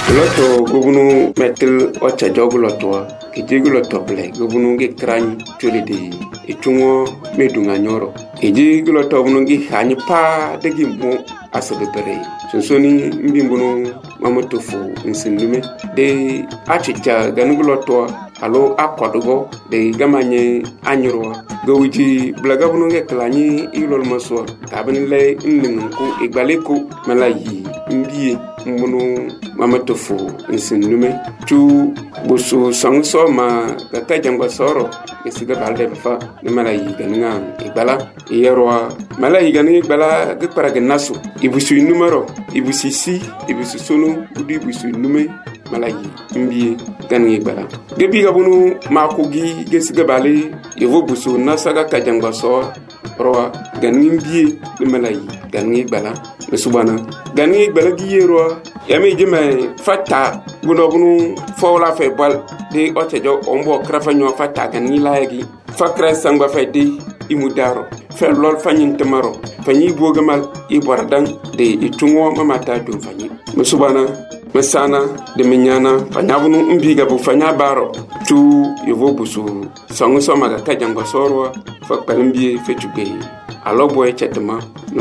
Loto gubunu metil ocha joguloto kijiguloto ble gubunu gi krany chulidi itungo medunga nyoro kijiguloto bunu gi hanyi pa degi mo asabere sonsoni mbimbunu mamotofu nsindume de achicha ganuguloto alo akwadugo de gamanye anyro gawiji blaga bunu ge klanyi ilol maswa kabin le nningu igbaleko malayi mbiye mbunu mamatofu nsindume tu busu sangso ma gata jangwa soro esiga balde fa ne malayi ganinga igbala yerwa malayi ganinga igbala ge paraga nasu ibusu numero ibusu si ibusu sonu budi ibusu nume malayi mbiye ganinga igbala gebi gabunu makogi gesiga bale yevo busu nasaga kajangwa so roa ganinga mbiye ne malayi ganinga igbala mesubana ganinga igbala gi yerwa yami jime fata bunu fawla fe bal de otejo ombo krafa nyo fata gani laagi fakra sangba fe de imudaro fe lol fanyin temaro fanyi bogamal ibordan de itungo mamata dum fanyi musubana mesana de minyana fanyabunu mbiga bu fanya baro tu yevo busu sangu so maga kajango sorwa fakpalimbi fe tugbe aloboy chetma